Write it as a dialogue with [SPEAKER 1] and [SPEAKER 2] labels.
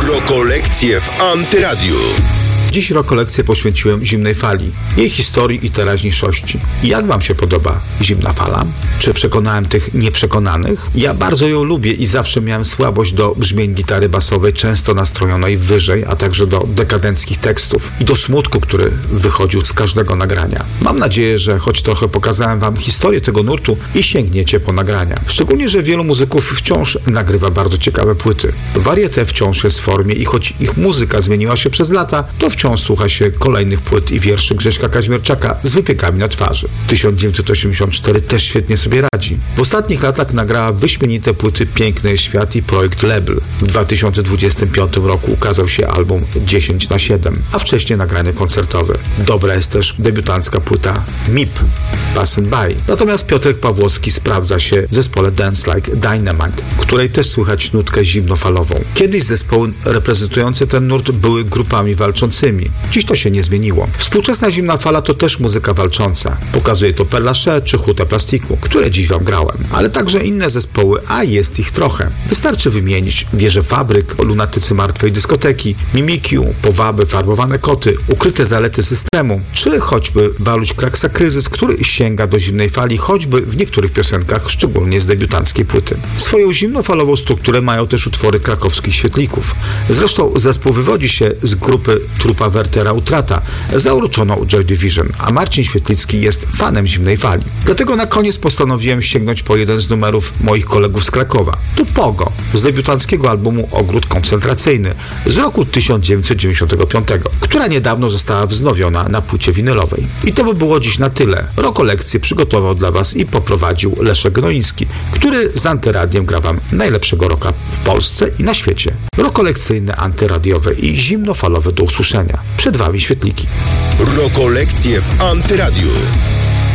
[SPEAKER 1] Rokolekcje w Antyradiu.
[SPEAKER 2] Dziś rokolekcję poświęciłem zimnej fali, jej historii i teraźniejszości. Jak wam się podoba zimna fala? Czy przekonałem tych nieprzekonanych? Ja bardzo ją lubię i zawsze miałem słabość do brzmień gitary basowej, często nastrojonej wyżej, a także do dekadenckich tekstów i do smutku, który wychodził z każdego nagrania. Mam nadzieję, że choć trochę pokazałem wam historię tego nurtu i sięgniecie po nagrania. Szczególnie, że wielu muzyków wciąż nagrywa bardzo ciekawe płyty. Varieté wciąż jest w formie i choć ich muzyka zmieniła się przez lata, to wciąż słucha się kolejnych płyt i wierszy Grześka Kaźmierczaka z wypiekami na twarzy. 1984 też świetnie sobie radzi. W ostatnich latach nagrała wyśmienite płyty Piękny jest świat i Projekt Lebel. W 2025 roku ukazał się album 10/7, a wcześniej nagranie koncertowe. Dobra jest też debiutancka płyta MIP, Pass and By. Natomiast Piotrek Pawłowski sprawdza się w zespole Dance Like Dynamite, w której też słychać nutkę zimnofalową. Kiedyś zespoły reprezentujące ten nurt były grupami walczącymi. Dziś to się nie zmieniło. Współczesna zimna fala to też muzyka walcząca. Pokazuje to Père Lachaise czy Huta Plastiku, które dziś wam grałem. Ale także inne zespoły, a jest ich trochę. Wystarczy wymienić Wieże Fabryk, Lunatycy Martwej Dyskoteki, Mimikiu, Powaby, Farbowane Koty, Ukryte Zalety Systemu, czy choćby Waluś Kraksa Kryzys, który sięga do zimnej fali, choćby w niektórych piosenkach, szczególnie z debiutanckiej płyty. Swoją zimnofalową strukturę mają też utwory krakowskich świetlików. Zresztą zespół wywodzi się z grupy Trupa Wertera Utrata, zauroczoną Joy Division, a Marcin Świetlicki jest fanem zimnej fali. Dlatego na koniec postanowiłem sięgnąć po jeden z numerów moich kolegów z Krakowa. To Pogo, z debiutanckiego albumu Ogród Koncentracyjny z roku 1995, która niedawno została wznowiona na płycie winylowej. I to by było dziś na tyle. Rokolekcję przygotował dla was i poprowadził Leszek Gnoiński, który z Antyradiem gra wam najlepszego rocka w Polsce i na świecie. Rokolekcyjne, antyradiowe i zimnofalowe do usłyszenia. Przed wami świetliki.
[SPEAKER 1] Rokolekcje w Antyradiu.